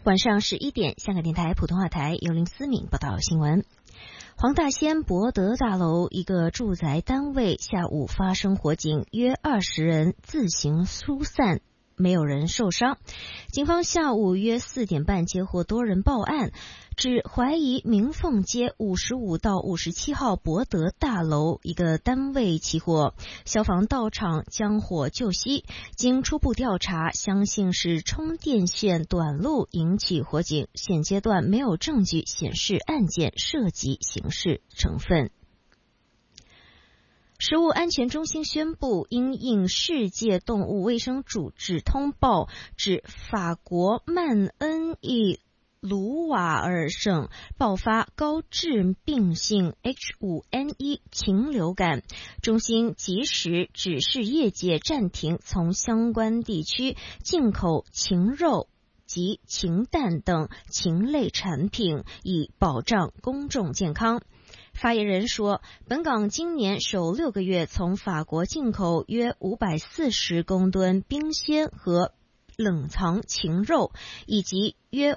晚上11点，香港电台普通话台由林思敏报道新闻。黄大仙博德大楼一个住宅单位下午发生火警，约20人自行疏散，没有人受伤。警方下午约4点半接获多人报案，指怀疑明凤街55到57号博德大楼一个单位起火，消防到场将火救熄。经初步调查，相信是充电线短路引起火警，现阶段没有证据显示案件涉及刑事成分。食物安全中心宣布，因应世界动物卫生组织通报，指法国曼恩伊卢瓦尔省爆发高致病性 H5N1 禽流感，中心及时指示业界暂停从相关地区进口禽肉及禽蛋等禽类产品，以保障公众健康。发言人说，本港今年首6个月从法国进口约540公吨冰鲜和冷藏禽肉，以及约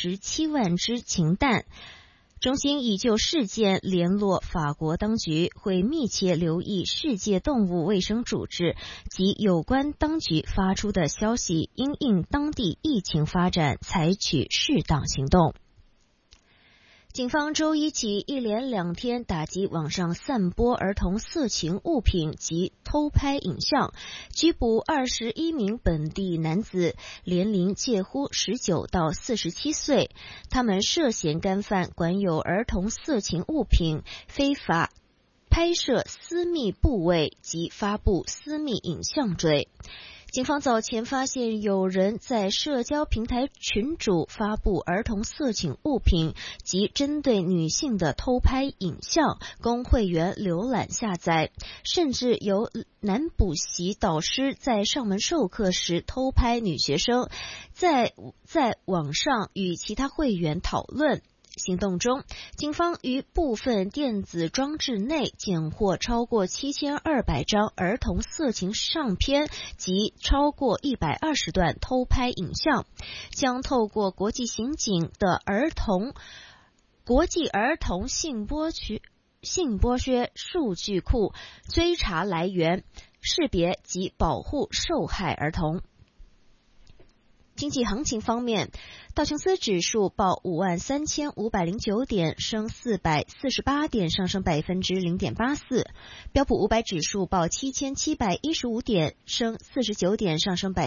57万只禽蛋。中心已就事件联络法国当局，会密切留意世界动物卫生组织及有关当局发出的消息，因应当地疫情发展采取适当行动。警方周一起一连2天打击网上散播儿童色情物品及偷拍影像，拘捕21名本地男子，年龄介乎19到47岁，他们涉嫌干犯管有儿童色情物品、非法拍摄私密部位及发布私密影像罪。警方早前发现有人在社交平台群组发布儿童色情物品及针对女性的偷拍影像，供会员浏览下载，甚至有男补习导师在上门授课时偷拍女学生，在网上与其他会员讨论。行动中，警方于部分电子装置内检获超过7200张儿童色情相片及超过120段偷拍影像，将透过国际刑警的国际儿童性剥削数据库追查来源，识别及保护受害儿童。经济行情方面，道琼斯指数报53509点，升448点，上升0.84%；标普500指数报7715点，升49点，上升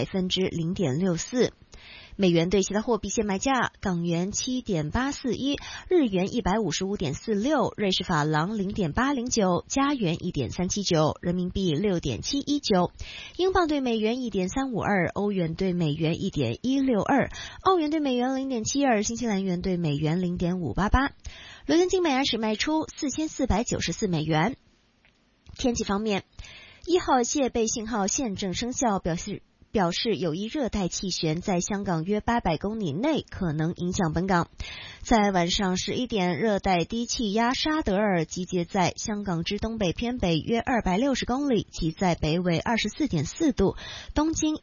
0.64%。美元对其他货币现卖价：港元7.841，日元155.46，瑞士法郎0.809，加元1.379，人民币6.719，英镑对美元1.352，欧元对美元1.162，澳元对美元0.72，新西兰元对美元0.588。伦敦金每安士卖出4494美元。天气方面，1号戒备信号现正生效，表示有一热带气旋在香港约800公里内可能影响本港。在晚上11点，热带低气压沙德尔集结在香港之东北偏北约260公里，其在北纬24.4度，东经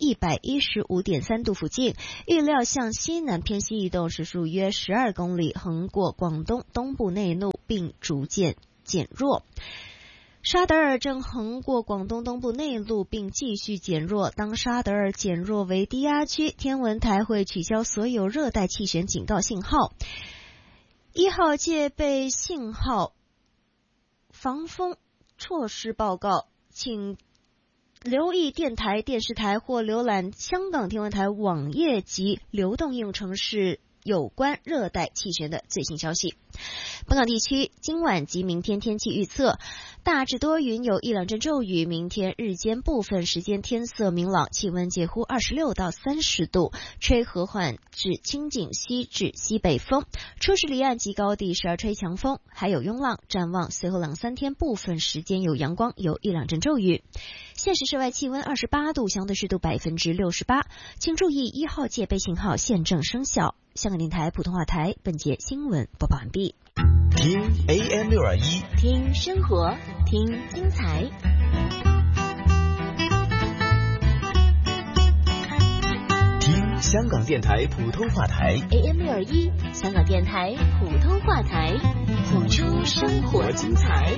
115.3度附近，预料向西南偏西移动，时速约12公里，横过广东东部内陆并逐渐减弱。沙德尔正横过广东东部内陆并继续减弱，当沙德尔减弱为低压区，天文台会取消所有热带气旋警告信号。1号戒备信号防风措施报告，请留意电台、电视台或浏览香港天文台网页及流动应用程式有关热带气旋的最新消息。本港地区今晚及明天天气预测：大致多云，有1-2阵骤雨。明天日间部分时间天色明朗，气温介乎26到30度，吹和缓至清劲西至西北风。初时离岸及高地时而吹强风，还有涌浪。展望随后2-3天部分时间有阳光，有1-2阵骤雨。现时室外气温28度，相对湿度68%。请注意1号戒备信号现正生效。香港电台普通话台本节新闻播报完毕。 听 AM621， 听生活，听精彩。 听香港电台普通话台 AM621，香港电台普通话台，谱出生活精彩。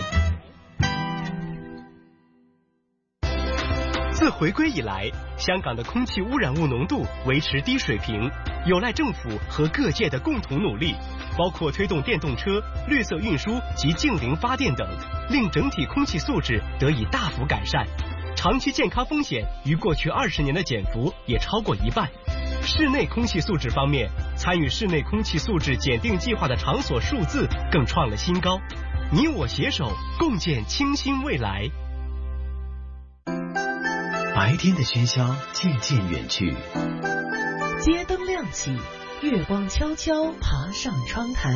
自回归以来，香港的空气污染物浓度维持低水平，有赖政府和各界的共同努力，包括推动电动车、绿色运输及净零发电等，令整体空气素质得以大幅改善。长期健康风险于过去20年的减幅也超过一半。室内空气素质方面，参与室内空气素质检定计划的场所数字更创了新高。你我携手，共建清新未来。 白天的喧嚣渐渐远去， 街灯亮起，月光悄悄爬上窗台。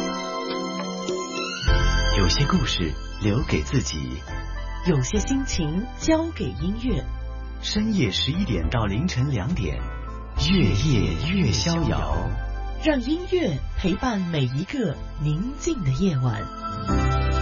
有些故事留给自己， 有些心情交给音乐。 深夜11点到凌晨2点，月夜越逍遥， 让音乐陪伴每一个宁静的夜晚。